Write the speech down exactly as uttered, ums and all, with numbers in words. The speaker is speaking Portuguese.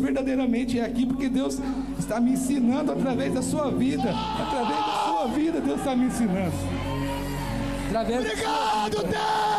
verdadeiramente é aqui, porque Deus está me ensinando através da sua vida. Através da sua vida, Deus está me ensinando. Através Obrigado, Deus!